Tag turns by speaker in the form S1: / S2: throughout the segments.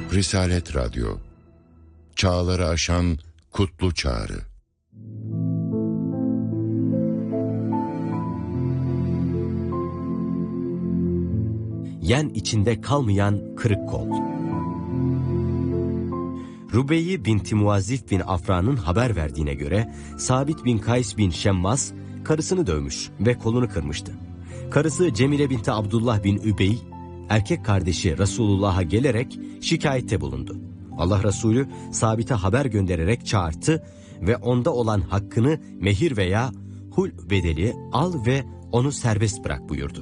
S1: Risalet Radyo, çağları aşan kutlu çağrı.
S2: Yen içinde kalmayan kırık kol. Rubeyi binti Muazzif bin Afra'nın haber verdiğine göre Sabit bin Kays bin Şemmas karısını dövmüş ve kolunu kırmıştı. Karısı Cemile binti Abdullah bin Übey, erkek kardeşi Resulullah'a gelerek şikayette bulundu. Allah Resulü Sabit'e haber göndererek çağırttı ve onda olan hakkını mehir veya hul bedeli al ve onu serbest bırak buyurdu.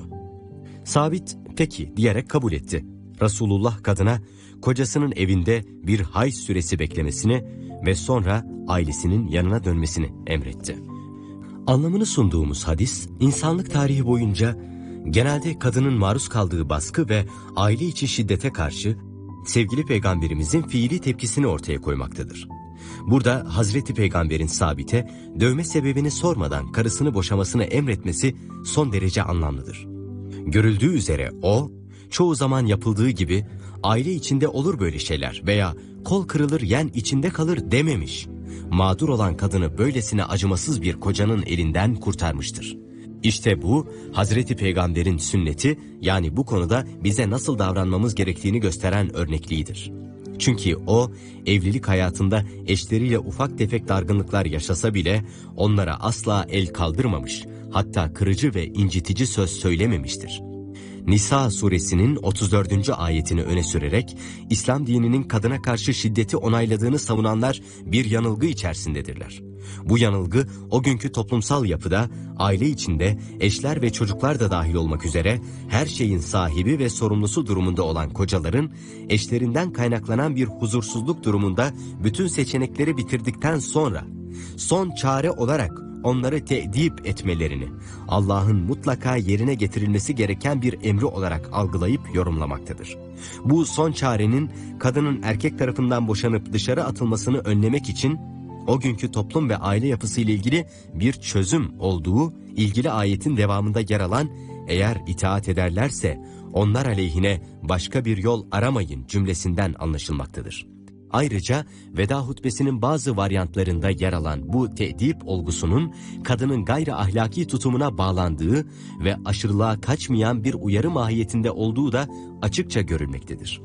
S2: Sabit peki diyerek kabul etti. Resulullah kadına kocasının evinde bir hayz süresi beklemesini ve sonra ailesinin yanına dönmesini emretti. Anlamını sunduğumuz hadis, insanlık tarihi boyunca genelde kadının maruz kaldığı baskı ve aile içi şiddete karşı sevgili peygamberimizin fiili tepkisini ortaya koymaktadır. Burada Hazreti Peygamber'in Sabit'e dövme sebebini sormadan karısını boşamasını emretmesi son derece anlamlıdır. Görüldüğü üzere o, çoğu zaman yapıldığı gibi aile içinde olur böyle şeyler veya kol kırılır yen içinde kalır dememiş. Mağdur olan kadını böylesine acımasız bir kocanın elinden kurtarmıştır. İşte bu Hazreti Peygamber'in sünneti, yani bu konuda bize nasıl davranmamız gerektiğini gösteren örnekliğidir. Çünkü o evlilik hayatında eşleriyle ufak tefek dargınlıklar yaşasa bile onlara asla el kaldırmamış, hatta kırıcı ve incitici söz söylememiştir. Nisa suresinin 34. ayetini öne sürerek İslam dininin kadına karşı şiddeti onayladığını savunanlar bir yanılgı içerisindedirler. Bu yanılgı o günkü toplumsal yapıda aile içinde eşler ve çocuklar da dahil olmak üzere her şeyin sahibi ve sorumlusu durumunda olan kocaların eşlerinden kaynaklanan bir huzursuzluk durumunda bütün seçenekleri bitirdikten sonra son çare olarak onları te'dip etmelerini Allah'ın mutlaka yerine getirilmesi gereken bir emri olarak algılayıp yorumlamaktadır. Bu son çarenin kadının erkek tarafından boşanıp dışarı atılmasını önlemek için o günkü toplum ve aile yapısı ile ilgili bir çözüm olduğu ilgili ayetin devamında yer alan "eğer itaat ederlerse onlar aleyhine başka bir yol aramayın" cümlesinden anlaşılmaktadır. Ayrıca veda hutbesinin bazı varyantlarında yer alan bu te'dip olgusunun kadının gayri ahlaki tutumuna bağlandığı ve aşırılığa kaçmayan bir uyarı mahiyetinde olduğu da açıkça görülmektedir.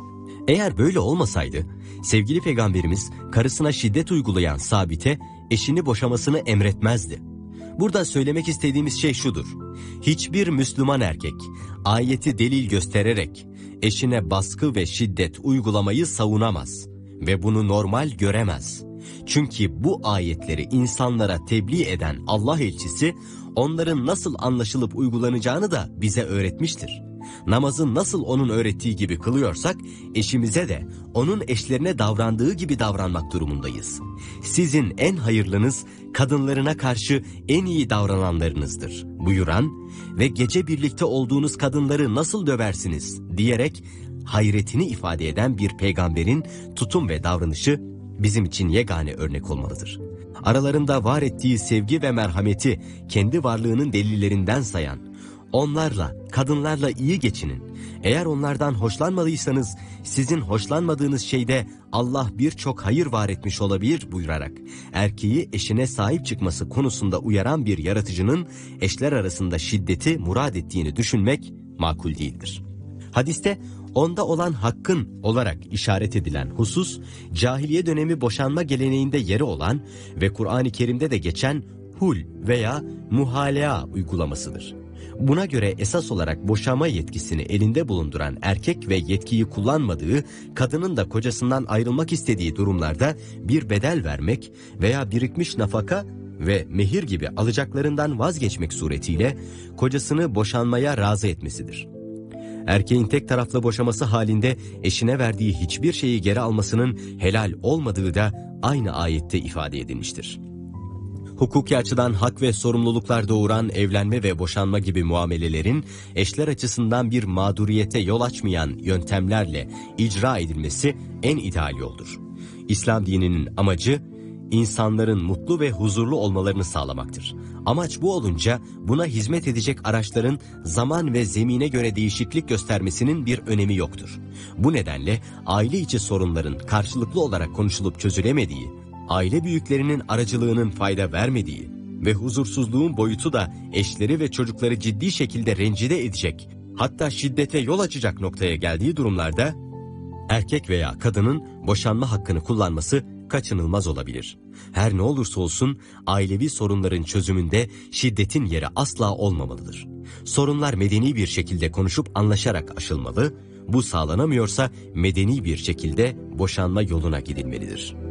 S2: Eğer böyle olmasaydı, sevgili Peygamberimiz karısına şiddet uygulayan Sabit'e eşini boşamasını emretmezdi. Burada söylemek istediğimiz şey şudur: hiçbir Müslüman erkek ayeti delil göstererek eşine baskı ve şiddet uygulamayı savunamaz ve bunu normal göremez. Çünkü bu ayetleri insanlara tebliğ eden Allah elçisi onların nasıl anlaşılıp uygulanacağını da bize öğretmiştir. Namazı nasıl onun öğrettiği gibi kılıyorsak eşimize de onun eşlerine davrandığı gibi davranmak durumundayız. Sizin en hayırlınız kadınlarına karşı en iyi davrananlarınızdır buyuran ve gece birlikte olduğunuz kadınları nasıl döversiniz diyerek hayretini ifade eden bir peygamberin tutum ve davranışı bizim için yegane örnek olmalıdır. Aralarında var ettiği sevgi ve merhameti kendi varlığının delillerinden sayan, onlarla, kadınlarla iyi geçinin. Eğer onlardan hoşlanmadıysanız sizin hoşlanmadığınız şeyde Allah birçok hayır var etmiş olabilir buyurarak erkeği eşine sahip çıkması konusunda uyaran bir yaratıcının eşler arasında şiddeti murad ettiğini düşünmek makul değildir. Hadiste onda olan hakkın olarak işaret edilen husus, cahiliye dönemi boşanma geleneğinde yeri olan ve Kur'an-ı Kerim'de de geçen hul veya muhalea uygulamasıdır. Buna göre esas olarak boşanma yetkisini elinde bulunduran erkek ve yetkiyi kullanmadığı, kadının da kocasından ayrılmak istediği durumlarda bir bedel vermek veya birikmiş nafaka ve mehir gibi alacaklarından vazgeçmek suretiyle kocasını boşanmaya razı etmesidir. Erkeğin tek taraflı boşaması halinde eşine verdiği hiçbir şeyi geri almasının helal olmadığı da aynı ayette ifade edilmiştir. Hukuki açıdan hak ve sorumluluklar doğuran evlenme ve boşanma gibi muamelelerin eşler açısından bir mağduriyete yol açmayan yöntemlerle icra edilmesi en ideal yoldur. İslam dininin amacı insanların mutlu ve huzurlu olmalarını sağlamaktır. Amaç bu olunca buna hizmet edecek araçların zaman ve zemine göre değişiklik göstermesinin bir önemi yoktur. Bu nedenle aile içi sorunların karşılıklı olarak konuşulup çözülemediği, aile büyüklerinin aracılığının fayda vermediği ve huzursuzluğun boyutu da eşleri ve çocukları ciddi şekilde rencide edecek, hatta şiddete yol açacak noktaya geldiği durumlarda erkek veya kadının boşanma hakkını kullanması kaçınılmaz olabilir. Her ne olursa olsun ailevi sorunların çözümünde şiddetin yeri asla olmamalıdır. Sorunlar medeni bir şekilde konuşup anlaşarak aşılmalı, bu sağlanamıyorsa medeni bir şekilde boşanma yoluna gidilmelidir.